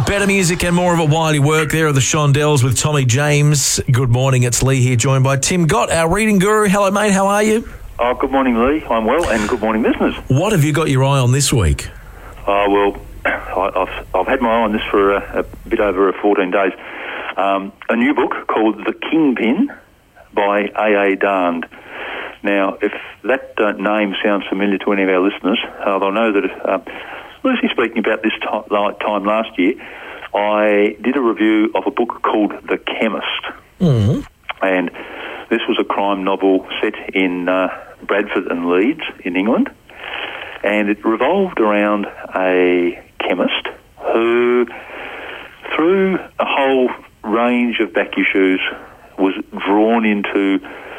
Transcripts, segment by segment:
Better music and more of it while you work. There are the Shondells with Tommy James. Good morning, it's Lee here, joined by Tim Gott, our reading guru. Hello, mate, how are you? Oh, good morning, Lee. I'm well, and good morning, listeners. What have you got your eye on this week? Well, I've had my eye on this for a bit over 14 days. A new book called The Kingpin by A.A. Darnd. Now, if that name sounds familiar to any of our listeners, they'll know that, loosely speaking, about this time last year, I did a review of a book called The Chemist. Mm-hmm. And this was a crime novel set in Bradford and Leeds in England. And it revolved around a chemist who, through a whole range of back issues, was drawn into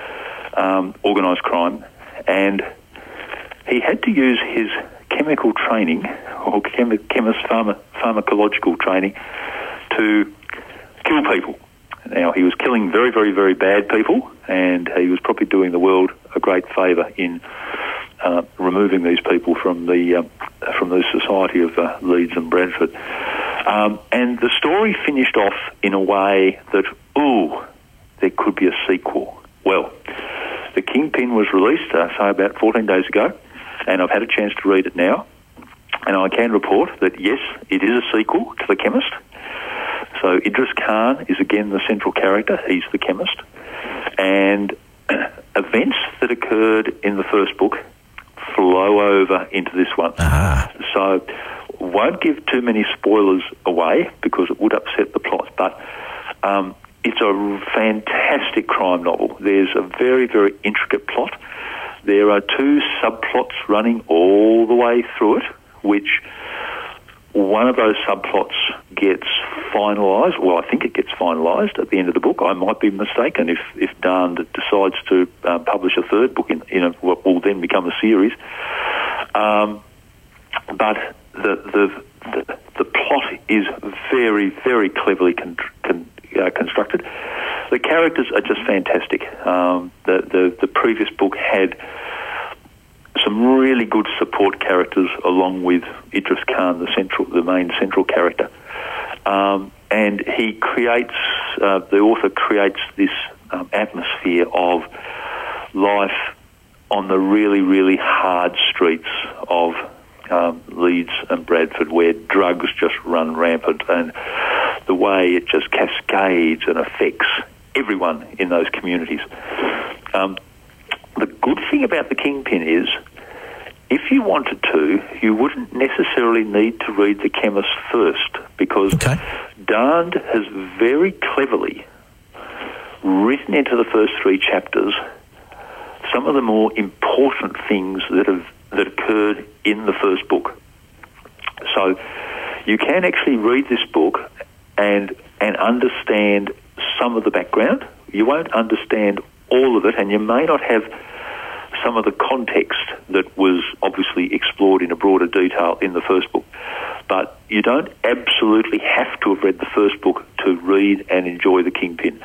organised crime, and he had to use his chemical training, or pharmacological training, to kill people. Now, he was killing very, very, very bad people, and he was probably doing the world a great favour in removing these people from the society of Leeds and Bradford. And the story finished off in a way that, there could be a sequel. Well, The Kingpin was released, say about 14 days ago, and I've had a chance to read it now, and I can report that, yes, it is a sequel to The Chemist. So Idris Khan is again the central character. He's the chemist. And events that occurred in the first book flow over into this one. So won't give too many spoilers away because it would upset the plot, but it's a fantastic crime novel. There's a very, very intricate plot. There are two subplots running all the way through it, which one of those subplots gets finalised. Well, I think it gets finalised at the end of the book. I might be mistaken if Darnd decides to publish a third book in what will then become a series. But the plot is very, very cleverly constructed. The characters are just fantastic. The previous book had some really good support characters along with Idris Khan, the main central character. And he creates, the author creates this atmosphere of life on the really, really hard streets of Leeds and Bradford, where drugs just run rampant, and the way it just cascades and affects everyone in those communities. The good thing about The Kingpin is, if you wanted to, you wouldn't necessarily need to read The Chemist first, because Darnd has very cleverly written into the first three chapters some of the more important things that occurred in the first book. So you can actually read this book and understand some of the background. You won't understand all of it, and you may not have some of the context that was obviously explored in a broader detail in the first book. But you don't absolutely have to have read the first book to read and enjoy The Kingpin.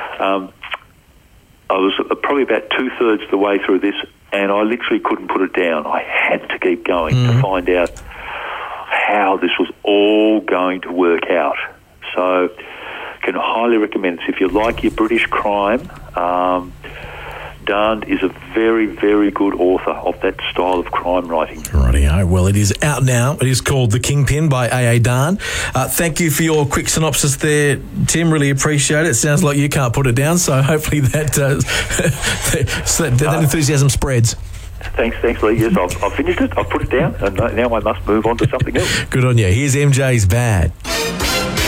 I was probably about 2/3 the way through this, and I literally couldn't put it down. I had to keep going to find out how this was all going to work out. So can highly recommend this. If you like your British crime, Darnd is a very, very good author of that style of crime writing. Rightio. Well, it is out now. It is called The Kingpin by A.A. Darnd. Thank you for your quick synopsis there, Tim. Really appreciate it. It sounds like you can't put it down, so hopefully that enthusiasm spreads. Thanks, Lee. Yes, I've finished it. I've put it down, and now I must move on to something else. Good on you. Here's MJ's Bad.